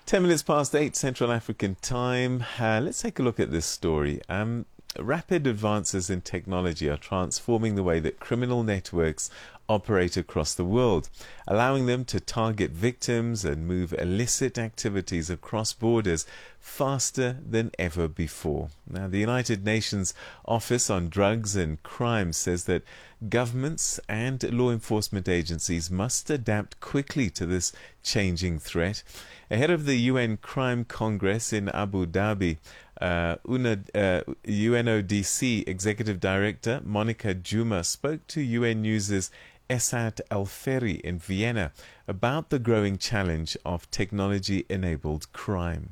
10 minutes past 8 Central African time. Let's take a look at this story. Rapid advances in technology are transforming the way that criminal networks operate across the world, allowing them to target victims and move illicit activities across borders faster than ever before. Now, the United Nations Office on Drugs and Crime says that governments and law enforcement agencies must adapt quickly to this changing threat. Ahead of the UN Crime Congress in Abu Dhabi, UNODC Executive Director Monica Juma spoke to UN News' Esat Al-Ferri in Vienna about the growing challenge of technology-enabled crime.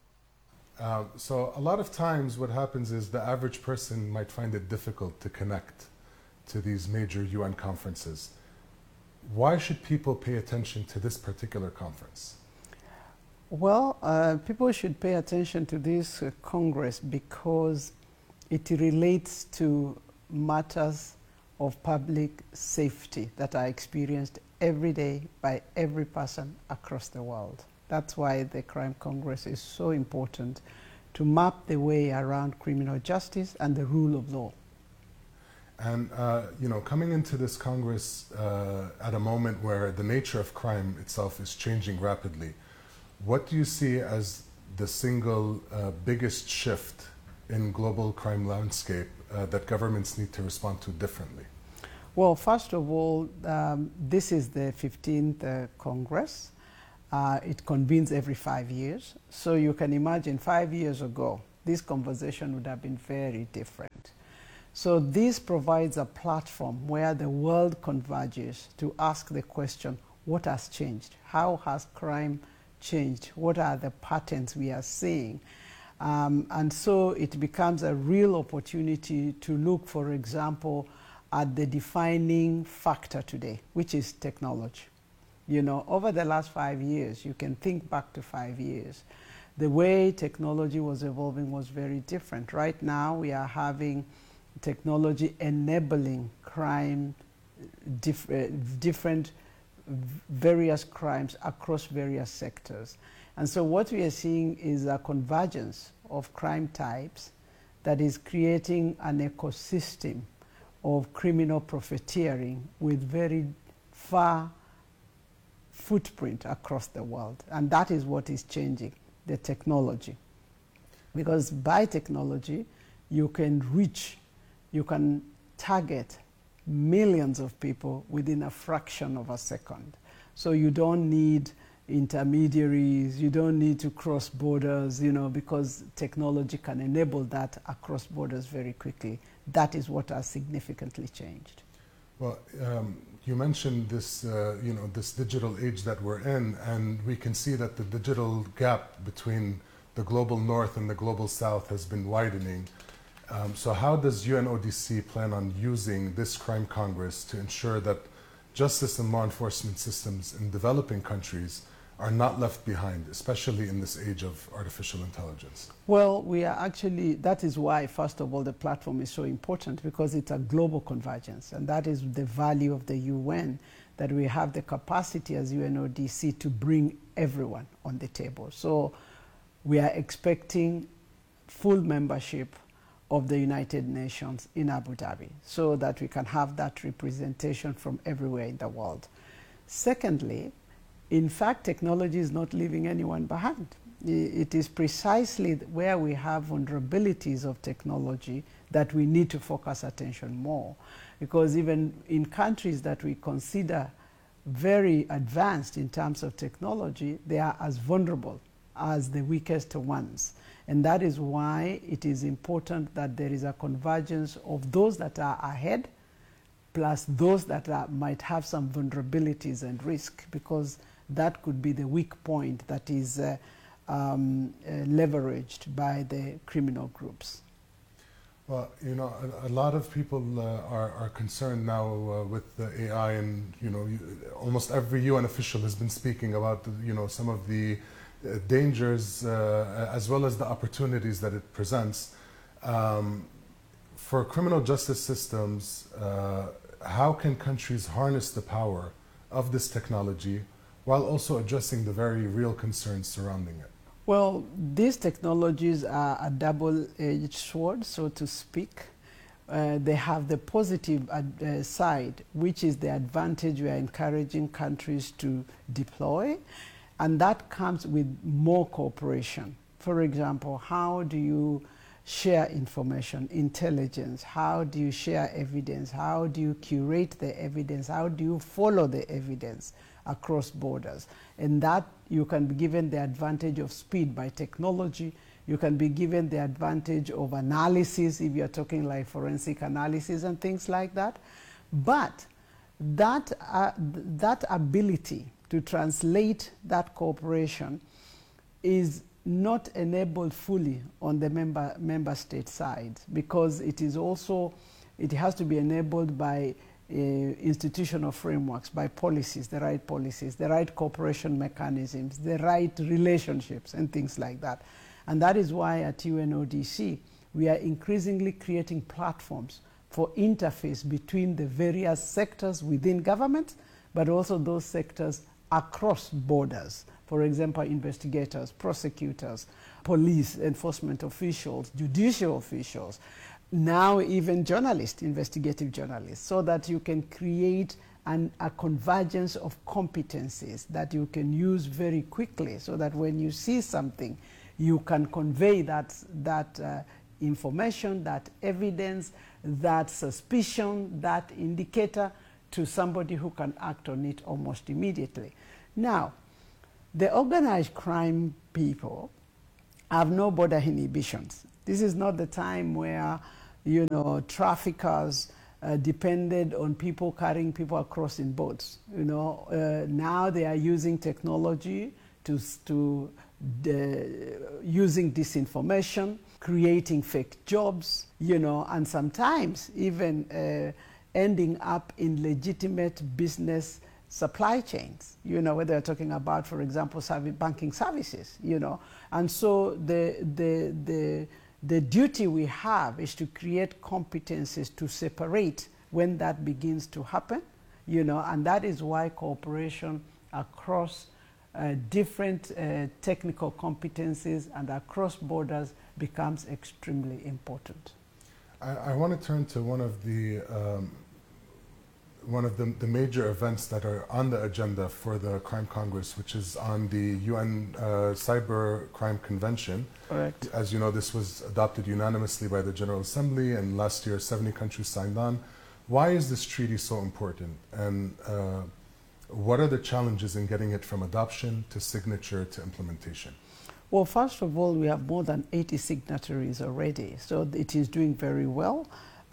So a lot of times what happens is the average person might find it difficult to connect to these major UN conferences. Why should people pay attention to this particular conference? Well, people should pay attention to this Congress because it relates to matters of public safety that are experienced every day by every person across the world. That's why the Crime Congress is so important, to map the way around criminal justice and the rule of law. And, coming into this Congress at a moment where the nature of crime itself is changing rapidly, what do you see as the single biggest shift in global crime landscape that governments need to respond to differently? Well, first of all, this is the 15th Congress. It convenes every 5 years. So you can imagine 5 years ago, this conversation would have been very different. So this provides a platform where the world converges to ask the question, what has changed? How has crime changed? What are the patterns we are seeing? And so it becomes a real opportunity to look, for example, at the defining factor today, which is technology. You know, over the last 5 years, you can think back to 5 years, the way technology was evolving was very different. Right now, we are having technology enabling crime, different various crimes across various sectors. And so what we are seeing is a convergence of crime types that is creating an ecosystem of criminal profiteering with very far footprint across the world. And that is what is changing, the technology. Because by technology, you can reach, you can target millions of people within a fraction of a second. So you don't need intermediaries, you don't need to cross borders, because technology can enable that across borders very quickly. That is what has significantly changed. Well, you mentioned this, this digital age that we're in, and we can see that the digital gap between the global north and the global south has been widening. So how does UNODC plan on using this Crime Congress to ensure that justice and law enforcement systems in developing countries are not left behind, especially in this age of artificial intelligence? Well, we are actually, that is why, first of all, the platform is so important, because it's a global convergence. And that is the value of the UN, that we have the capacity as UNODC to bring everyone on the table. So we are expecting full membership of the United Nations in Abu Dhabi, so that we can have that representation from everywhere in the world. Secondly, in fact, technology is not leaving anyone behind. It is precisely where we have vulnerabilities of technology that we need to focus attention more. Because even in countries that we consider very advanced in terms of technology, they are as vulnerable as the weakest ones. And that is why it is important that there is a convergence of those that are ahead, plus those that might have some vulnerabilities and risk, because that could be the weak point that is leveraged by the criminal groups. Well, a lot of people are concerned now with the AI, and almost every UN official has been speaking about some of the dangers as well as the opportunities that it presents. For criminal justice systems, how can countries harness the power of this technology while also addressing the very real concerns surrounding it? Well, these technologies are a double-edged sword, so to speak. They have the positive side, which is the advantage we are encouraging countries to deploy, and that comes with more cooperation. For example, how do you share information, intelligence? How do you share evidence? How do you curate the evidence? How do you follow the evidence across borders? And that you can be given the advantage of speed by technology. You can be given the advantage of analysis if you're talking like forensic analysis and things like that. But that ability to translate that cooperation is not enabled fully on the member state side, because it has to be enabled by institutional frameworks, by policies, the right cooperation mechanisms, the right relationships and things like that. And that is why at UNODC we are increasingly creating platforms for interface between the various sectors within government, but also those sectors across borders. For example, investigators, prosecutors, police enforcement officials, judicial officials, now even journalists, investigative journalists, so that you can create a convergence of competencies that you can use very quickly, so that when you see something, you can convey that information, that evidence, that suspicion, that indicator to somebody who can act on it almost immediately. Now, the organized crime people have no border inhibitions. This is not the time where, you know, traffickers depended on people carrying people across in boats. You know, now they are using technology using disinformation, creating fake jobs, you know, and sometimes even ending up in legitimate business supply chains, you know, whether they're talking about, for example, banking services, you know. And so the duty we have is to create competencies to separate when that begins to happen, you know, and that is why cooperation across different technical competencies and across borders becomes extremely important. I want to turn to one of the major events that are on the agenda for the Crime Congress, which is on the UN Cyber Crime Convention. Correct. As you know, this was adopted unanimously by the General Assembly, and last year 70 countries signed on. Why is this treaty so important, and what are the challenges in getting it from adoption to signature to implementation? Well, first of all, we have more than 80 signatories already, so it is doing very well.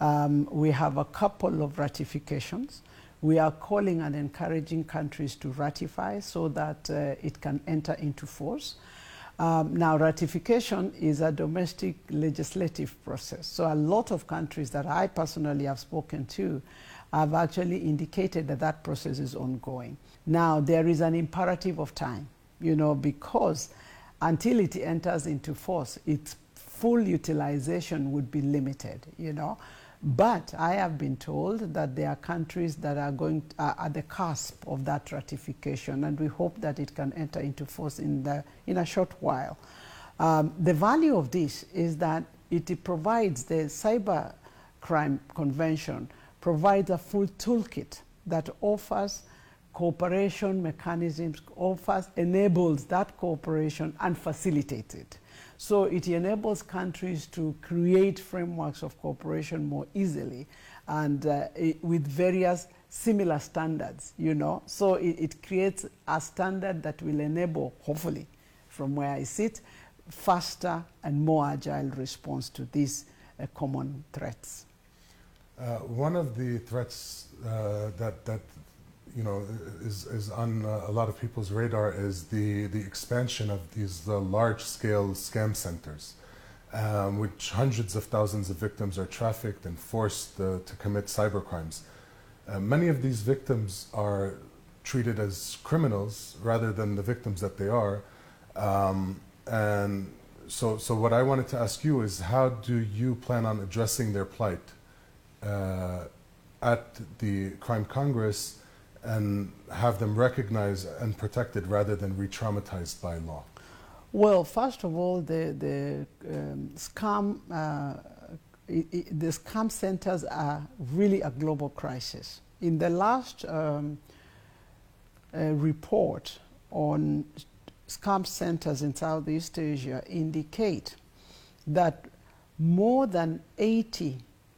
We have a couple of ratifications. We are calling and encouraging countries to ratify so that it can enter into force. Now, ratification is a domestic legislative process. So a lot of countries that I personally have spoken to have actually indicated that that process is ongoing. Now, there is an imperative of time, you know, because until it enters into force, its full utilization would be limited, you know. But I have been told that there are countries that are at the cusp of that ratification, and we hope that it can enter into force in a short while. The value of this is that it provides, the Cyber Crime Convention provides a full toolkit that offers cooperation mechanisms, enables that cooperation and facilitates it. So it enables countries to create frameworks of cooperation more easily and with various similar standards, you know. So it creates a standard that will enable, hopefully, from where I sit, faster and more agile response to these common threats. One of the threats that you know is on a lot of people's radar is the expansion of these large-scale scam centers, which hundreds of thousands of victims are trafficked and forced to commit cyber crimes. Many of these victims are treated as criminals rather than the victims that they are, and so what I wanted to ask you is, how do you plan on addressing their plight at the Crime Congress, and have them recognized and protected rather than re-traumatized by law? Well, first of all, the scam centers are really a global crisis. In the last report on scam centers in Southeast Asia indicate that more than 80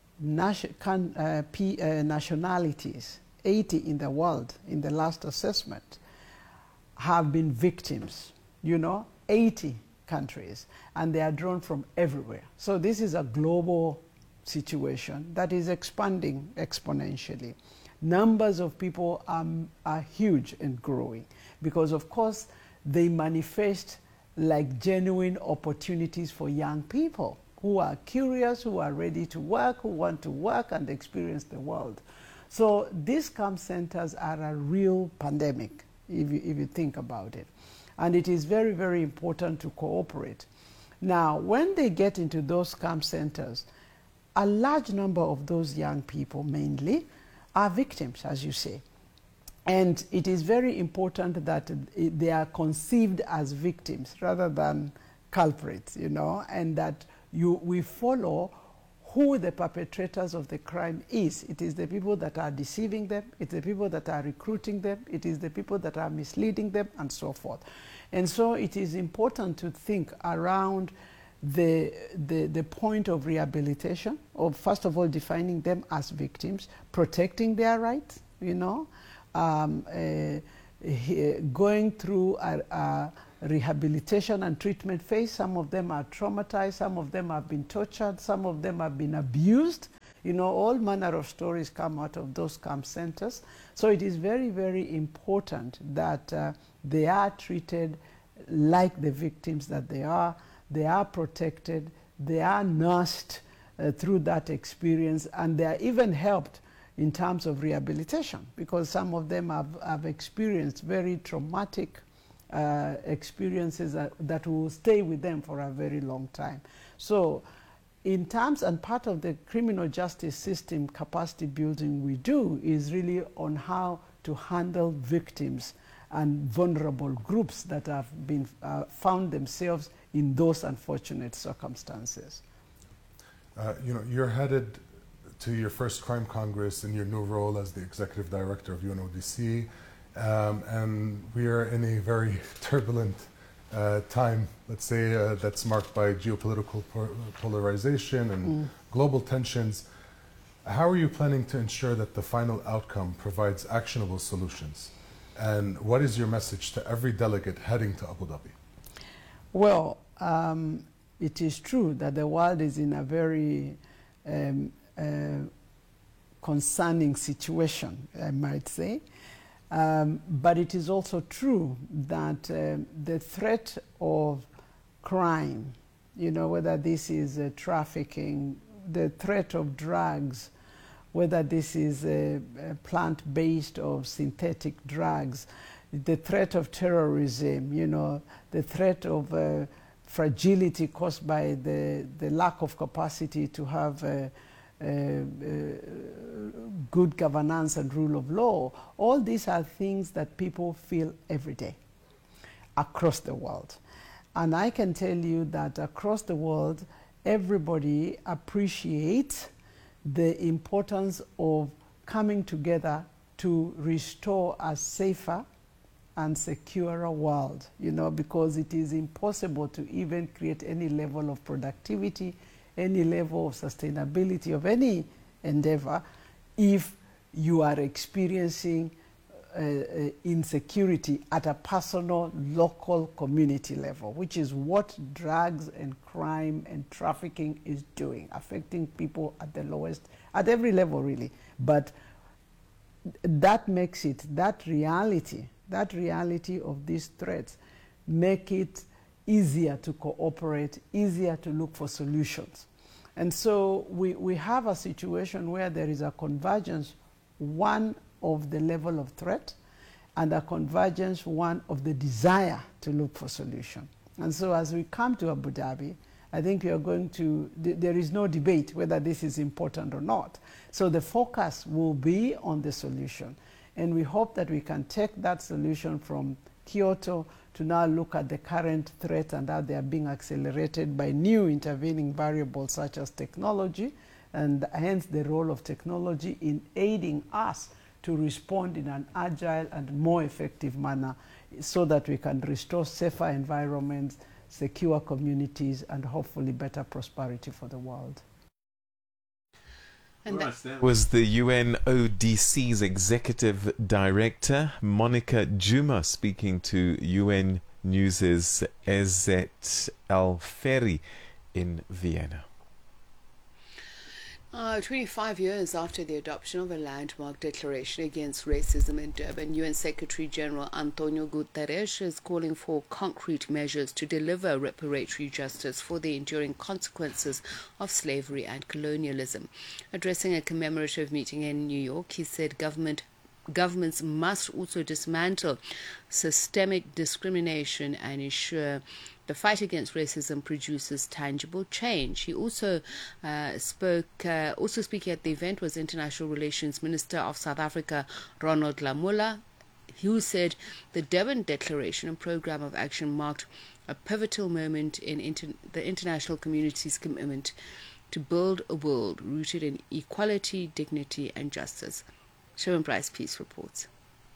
nationalities, 80 in the world in the last assessment, have been victims, 80 countries, and they are drawn from everywhere. So this is a global situation that is expanding exponentially. Numbers of people are huge and growing because, of course, they manifest like genuine opportunities for young people who are curious, who are ready to work, who want to work and experience the world. So these scam centers are a real pandemic, if you think about it. And it is very, very important to cooperate. Now, when they get into those scam centers, a large number of those young people mainly are victims, as you say. And it is very important that they are conceived as victims rather than culprits, and that we follow who the perpetrators of the crime is. It is the people that are deceiving them, it's the people that are recruiting them, it is the people that are misleading them, and so forth. And so it is important to think around the point of rehabilitation, of first of all defining them as victims, protecting their rights, going through a rehabilitation and treatment phase. Some of them are traumatized, some of them have been tortured, some of them have been abused. All manner of stories come out of those camp centers. So it is very, very important that they are treated like the victims that they are protected, they are nursed through that experience, and they are even helped in terms of rehabilitation, because some of them have experienced very traumatic experiences that will stay with them for a very long time. So in terms, and part of the criminal justice system capacity building we do is really on how to handle victims and vulnerable groups that have been found themselves in those unfortunate circumstances. You're headed to your first Crime Congress in your new role as the Executive Director of UNODC, and we are in a very turbulent time, let's say, that's marked by geopolitical polarization and global tensions. How are you planning to ensure that the final outcome provides actionable solutions? And what is your message to every delegate heading to Abu Dhabi? Well, it is true that the world is in a very concerning situation, I might say. But it is also true that the threat of crime, whether this is trafficking, the threat of drugs, whether this is plant-based or synthetic drugs, the threat of terrorism, the threat of fragility caused by the lack of capacity to have good governance and rule of law. All these are things that people feel every day across the world. And I can tell you that across the world, everybody appreciates the importance of coming together to restore a safer and securer world, because it is impossible to even create any level of productivity, any level of sustainability of any endeavor if you are experiencing insecurity at a personal, local, community level, which is what drugs and crime and trafficking is doing, affecting people at the lowest, at every level really. But that makes it, that reality of these threats make it easier to cooperate, easier to look for solutions. And so we have a situation where there is a convergence, one of the level of threat, and a convergence, one of the desire to look for solution. And so as we come to Abu Dhabi, I think we are going to, there is no debate whether this is important or not. So the focus will be on the solution. And we hope that we can take that solution from Kyoto to now look at the current threats and how they are being accelerated by new intervening variables such as technology, and hence the role of technology in aiding us to respond in an agile and more effective manner so that we can restore safer environments, secure communities, and hopefully better prosperity for the world. And that was the UNODC's Executive Director, Monica Juma, speaking to UN News' Ezet El-Ferry in Vienna. 25 years after the adoption of a landmark declaration against racism in Durban, UN Secretary General Antonio Guterres is calling for concrete measures to deliver reparatory justice for the enduring consequences of slavery and colonialism. Addressing a commemorative meeting in New York, he said governments must also dismantle systemic discrimination and ensure the fight against racism produces tangible change. He also speaking at the event was International Relations Minister of South Africa, Ronald Lamola, who said the Durban Declaration and Programme of Action marked a pivotal moment in the international community's commitment to build a world rooted in equality, dignity and justice. Sherwin Price Peace reports.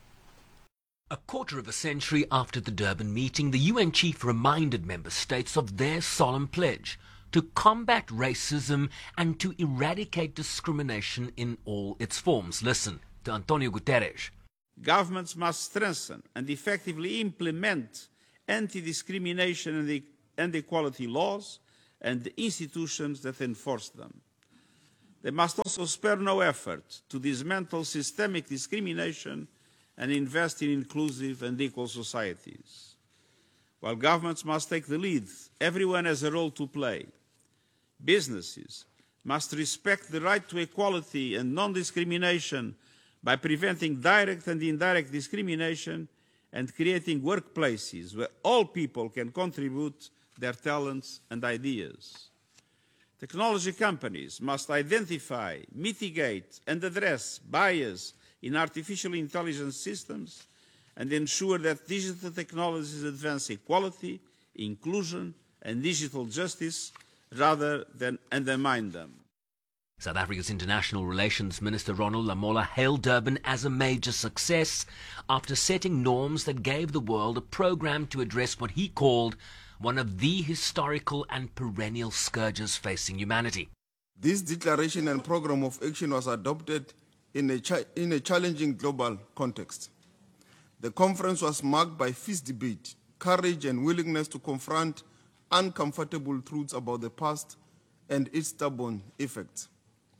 A quarter of a century after the Durban meeting, the UN chief reminded member states of their solemn pledge to combat racism and to eradicate discrimination in all its forms. Listen to Antonio Guterres. Governments must strengthen and effectively implement anti-discrimination and equality laws and the institutions that enforce them. They must also spare no effort to dismantle systemic discrimination and invest in inclusive and equal societies. While governments must take the lead, everyone has a role to play. Businesses must respect the right to equality and non-discrimination by preventing direct and indirect discrimination and creating workplaces where all people can contribute their talents and ideas. Technology companies must identify, mitigate, and address bias in artificial intelligence systems and ensure that digital technologies advance equality, inclusion, and digital justice rather than undermine them. South Africa's International Relations Minister Ronald Lamola hailed Durban as a major success after setting norms that gave the world a program to address what he called one of the historical and perennial scourges facing humanity. This declaration and program of action was adopted in a challenging global context. The conference was marked by fierce debate, courage and willingness to confront uncomfortable truths about the past and its stubborn effects.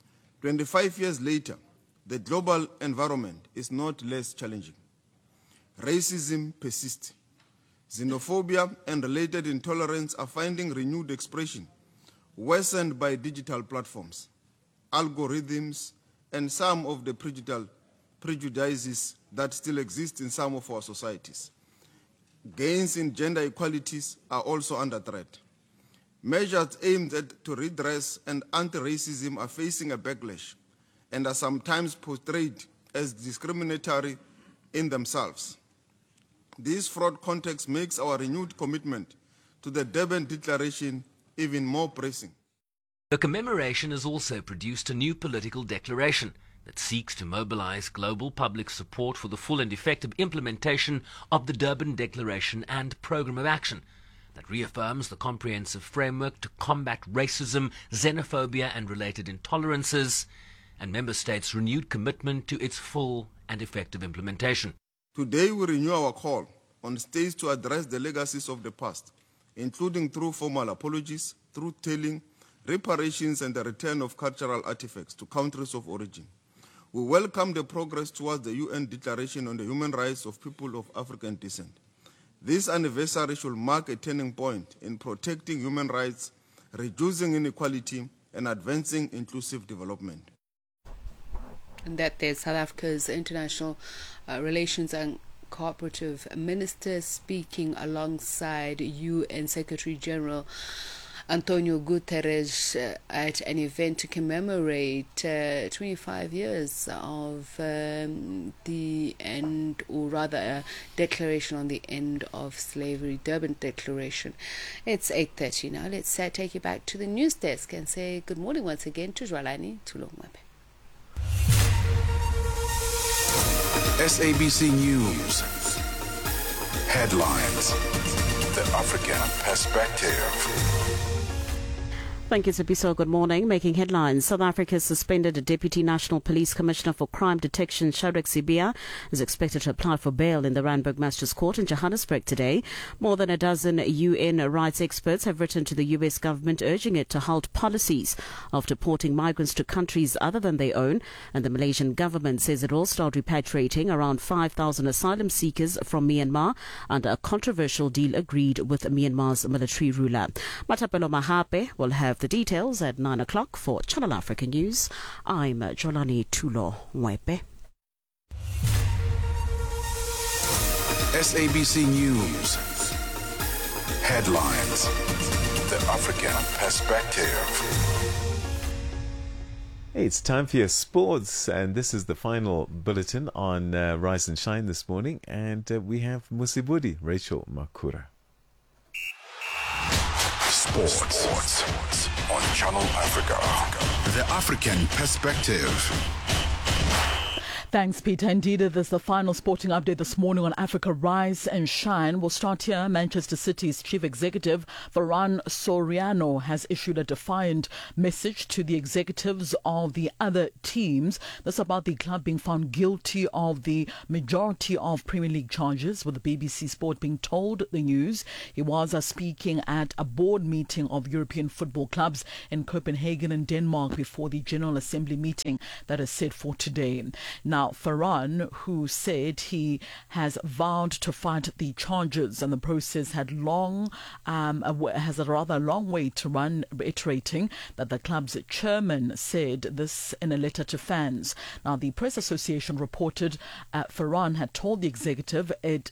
25 years later, the global environment is not less challenging. Racism persists. Xenophobia and related intolerance are finding renewed expression, worsened by digital platforms, algorithms, and some of the prejudices that still exist in some of our societies. Gains in gender equalities are also under threat. Measures aimed to redress and anti-racism are facing a backlash and are sometimes portrayed as discriminatory in themselves. This fraud context makes our renewed commitment to the Durban Declaration even more pressing. The commemoration has also produced a new political declaration that seeks to mobilize global public support for the full and effective implementation of the Durban Declaration and Programme of Action that reaffirms the comprehensive framework to combat racism, xenophobia and related intolerances, and member states' renewed commitment to its full and effective implementation. Today we renew our call on states to address the legacies of the past, including through formal apologies, truth-telling, reparations and the return of cultural artifacts to countries of origin. We welcome the progress towards the UN Declaration on the Human Rights of People of African Descent. This anniversary should mark a turning point in protecting human rights, reducing inequality, and advancing inclusive development. And that there's South Africa's International Relations and Cooperative Minister speaking alongside UN Secretary General Antonio Guterres at an event to commemorate 25 years of the end, or rather a declaration on the end of slavery, Durban Declaration. It's 8:30 now. Let's take you back to the news desk and say good morning once again to Jwalani Tulongwape. SABC News. Headlines. The African Perspective. Thank you, Sipiso. Good morning. Making headlines. South Africa suspended a Deputy National Police Commissioner for Crime Detection, Shadrack Sibia, is expected to apply for bail in the Randburg Magistrates Court in Johannesburg today. More than a dozen UN rights experts have written to the US government urging it to halt policies of deporting migrants to countries other than their own. And the Malaysian government says it will start repatriating around 5,000 asylum seekers from Myanmar under a controversial deal agreed with Myanmar's military ruler. Matapelo Mahape will have the details at 9 o'clock for Channel Africa News. I'm Jolani Tulongwape. SABC News. Headlines. The African Perspective. Hey, it's time for your sports, and this is the final bulletin on Rise and Shine this morning, and we have Musibudi Rachel Makura. Sports on Channel Africa. The African Perspective. Thanks, Peter. Indeed, this is the final sporting update this morning on Africa Rise and Shine. We'll start here. Manchester City's chief executive, Ferran Soriano, has issued a defiant message to the executives of the other teams. This about the club being found guilty of the majority of Premier League charges, with the BBC Sport being told the news. He was speaking at a board meeting of European football clubs in Copenhagen and Denmark before the General Assembly meeting that is set for today. Now, Ferran, who said he has vowed to fight the charges and the process has a rather long way to run, reiterating that the club's chairman said this in a letter to fans. Now, the Press Association reported Ferran had told the executive it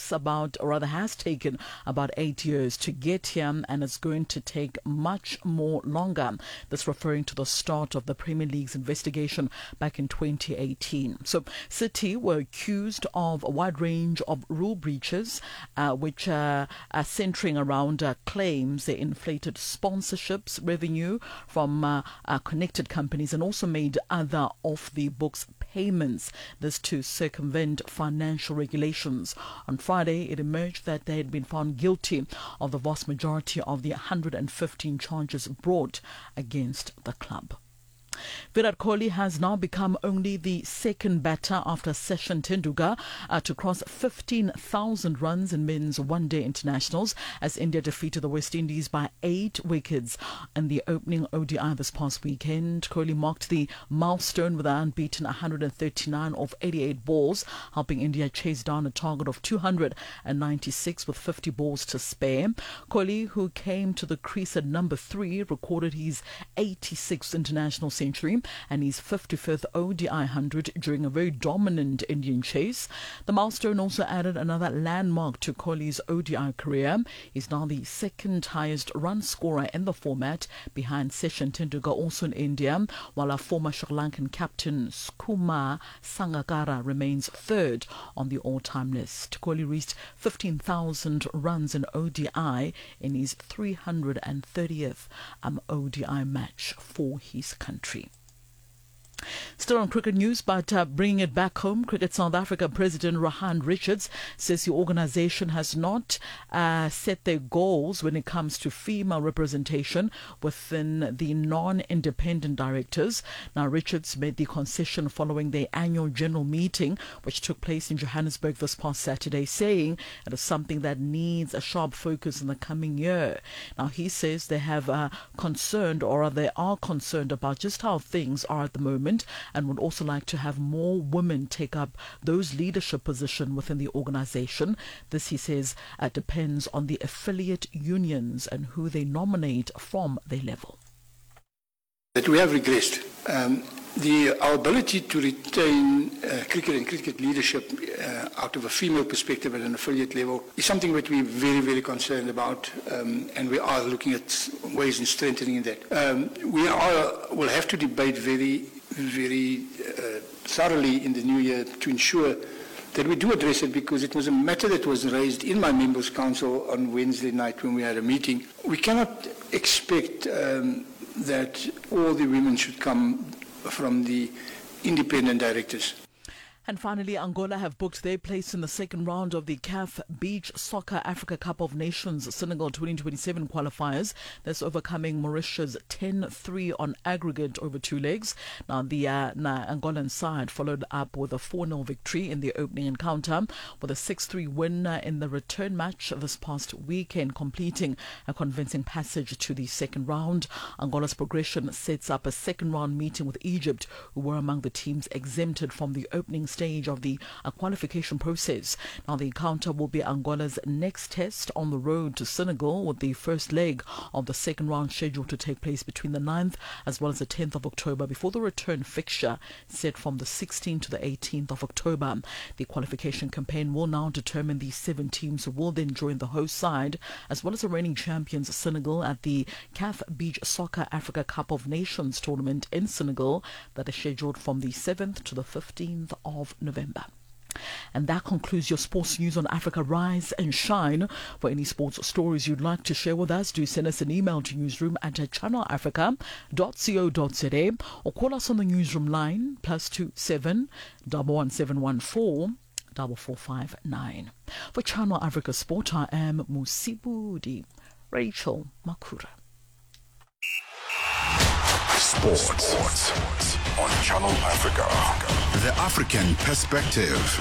has taken about 8 years to get here, and it's going to take much more longer. This referring to the start of the Premier League's investigation back in 2018. So City were accused of a wide range of rule breaches, which are centering around claims they inflated sponsorships revenue from connected companies and also made other off-the-books payments, this to circumvent financial regulations. On Friday, it emerged that they had been found guilty of the vast majority of the 115 charges brought against the club. Virat Kohli has now become only the second batter after Sachin Tendulkar to cross 15,000 runs in men's one-day internationals as India defeated the West Indies by 8 wickets in the opening ODI this past weekend. Kohli marked the milestone with an unbeaten 139 off 88 balls, helping India chase down a target of 296 with 50 balls to spare. Kohli, who came to the crease at number 3, recorded his 86th international century and his 55th ODI 100 during a very dominant Indian chase. The milestone also added another landmark to Kohli's ODI career. He's now the second highest run scorer in the format, behind Sachin Tendulkar, also in India, while our former Sri Lankan captain Kumar Sangakkara remains third on the all-time list. Kohli reached 15,000 runs in ODI in his 330th ODI match for his country. Still on cricket news, but bringing it back home, Cricket South Africa President Rohan Richards says the organisation has not set their goals when it comes to female representation within the non-independent directors. Now, Richards made the concession following their annual general meeting, which took place in Johannesburg this past Saturday, saying it is something that needs a sharp focus in the coming year. Now, he says they are concerned about just how things are at the moment, and would also like to have more women take up those leadership positions within the organisation. This, he says, depends on the affiliate unions and who they nominate from their level. That we have regressed. our ability to retain cricket and cricket leadership out of a female perspective at an affiliate level is something that we're very, very concerned about, and we are looking at ways in strengthening that. We'll have to debate very, very thoroughly in the new year to ensure that we do address it, because it was a matter that was raised in my members' council on Wednesday night when we had a meeting. We cannot expect that all the women should come from the independent directors. And finally, Angola have booked their place in the second round of the CAF Beach Soccer Africa Cup of Nations Senegal 2027 qualifiers. That's overcoming Mauritius 10-3 on aggregate over 2 legs. Now, the Angolan side followed up with a 4-0 victory in the opening encounter, with a 6-3 win in the return match this past weekend, completing a convincing passage to the second round. Angola's progression sets up a second round meeting with Egypt, who were among the teams exempted from the opening stage of the qualification process. Now, the encounter will be Angola's next test on the road to Senegal, with the first leg of the second round scheduled to take place between the 9th as well as the 10th of October, before the return fixture set from the 16th to the 18th of October. The qualification campaign will now determine the 7 teams who will then join the host side, as well as the reigning champions Senegal, at the CAF Beach Soccer Africa Cup of Nations tournament in Senegal that is scheduled from the 7th to the 15th of November. And that concludes your sports news on Africa Rise and Shine. For any sports stories you'd like to share with us, do send us an email to newsroom@channelafrica.co.za or call us on the newsroom line +27 11714 4459. For Channel Africa Sport, I am Musibudi Rachel Makura. Sports on Channel Africa. The African Perspective.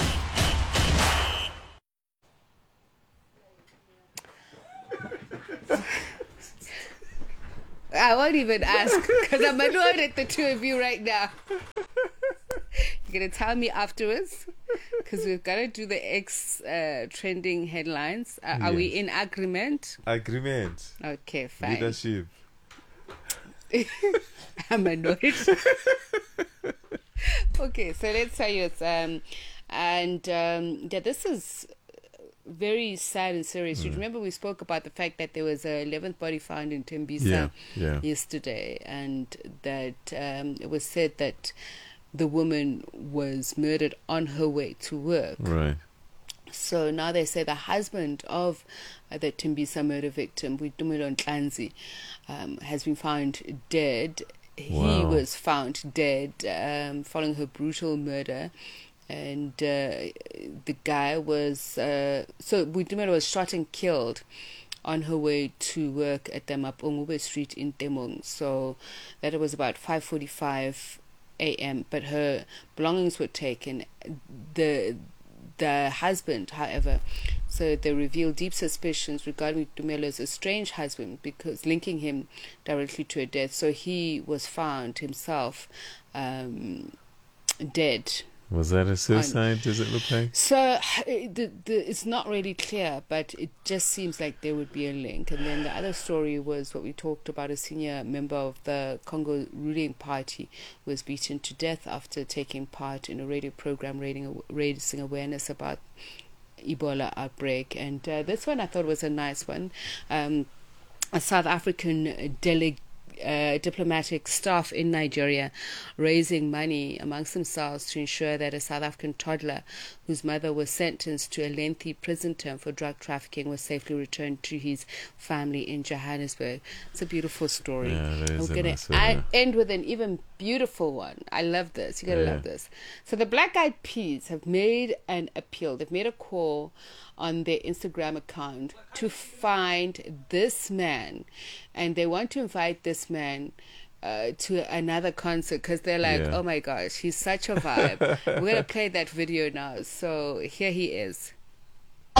I won't even ask, because I'm annoyed at the two of you right now. You're going to tell me afterwards, because we've got to do the trending headlines. Are we in agreement? Agreement. Okay, fine. Leadership. I'm annoyed. Okay, so let's tell you this is very sad and serious. You remember we spoke about the fact that there was a 11th body found in Tembisa yesterday, and that it was said that the woman was murdered on her way to work. Right. So now they say the husband of the Tembisa murder victim, Witumelo Nhlanzi, has been found dead. He was found dead following her brutal murder. And the guy was... so Witumelo was shot and killed on her way to work at the Mapungube Street in Temong. So that was about 5:45 a.m. But her belongings were taken. The husband, however, so they revealed deep suspicions regarding Tumelo's estranged husband, because linking him directly to her death. So he was found himself dead. Was that a suicide, does it look like? So it's not really clear, but it just seems like there would be a link. And then the other story was what we talked about: a senior member of the Congo ruling party was beaten to death after taking part in a radio program raising awareness about Ebola outbreak. And this one I thought was a nice one. A South African diplomatic staff in Nigeria raising money amongst themselves to ensure that a South African toddler whose mother was sentenced to a lengthy prison term for drug trafficking was safely returned to his family in Johannesburg. It's a beautiful story. Yeah, that is We're going to end with an even beautiful one. I love this. You're going to love this. So the Black Eyed Peas have made an appeal. They've made a call on their Instagram account to find this man, and they want to invite this man to another concert, because they're like, oh my gosh, he's such a vibe. We're going to play that video now. So here he is.